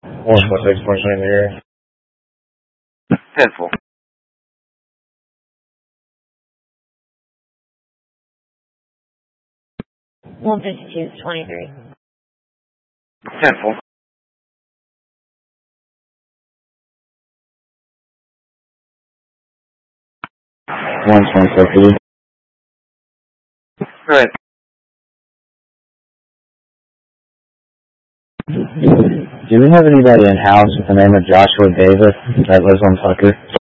1.6.23. 10-4. One 52-23. 10-4. One 24. Go ahead. Do we have anybody in house with the name of Joshua Davis that lives on Tucker?